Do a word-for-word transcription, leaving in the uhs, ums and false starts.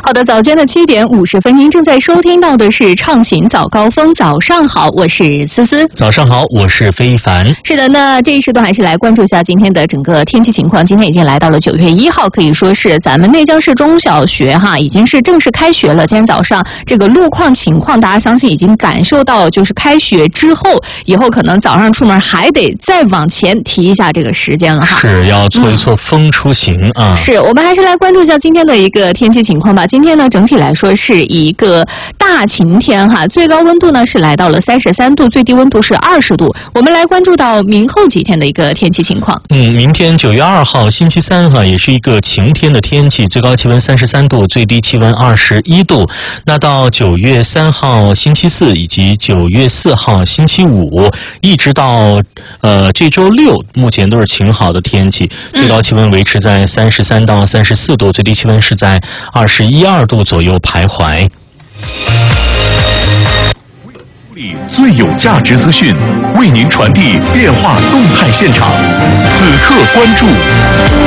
好的，早间的七点五十分，您正在收听到的是畅行早高峰。早上好，我是思思。 早上好，我是非凡。 是的，那这一时段还是来关注一下今天的整个天气情况。今天已经来到了九月一号，可以说是咱们内江市中小学哈已经是正式开学了。今天早上这个路况情况，大家相信已经感受到，就是开学之后，以后可能早上出门还得再往前提一下这个时间了哈。 是要错一错风出行、嗯、啊。 是，我们还是来关注一下今天的一个天气情况吧。今天呢，整体来说是一个大晴天哈，最高温度呢是来到了三十三度，最低温度是二十度。我们来关注到明后几天的一个天气情况。 嗯，明天九月二号星期三哈，也是一个晴天的天气，最高气温三十三度，最低气温二十一度。那到九月三号星期四以及九月四号星期五，一直到呃这周六，目前都是晴好的天气，最高气温维持在三十三到三十四度，最低气温是在二十一二度左右徘徊。 最有价值资讯，为您传递变化动态现场，此刻关注。